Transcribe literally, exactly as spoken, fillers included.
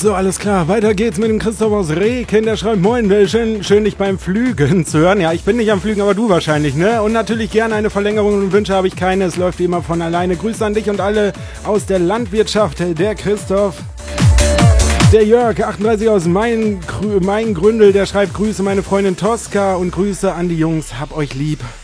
So, alles klar. Weiter geht's mit dem Christoph aus Reken. Der schreibt, moin, schön, schön dich beim Flügen zu hören. Ja, ich bin nicht am Flügen, aber du wahrscheinlich, ne? Und natürlich gerne eine Verlängerung und Wünsche habe ich keine. Es läuft wie immer von alleine. Grüße an dich und alle aus der Landwirtschaft. Der Christoph. Der Jörg, achtunddreißig aus Main, Main Gründel, der schreibt, Grüße meine Freundin Tosca und Grüße an die Jungs. Hab euch lieb.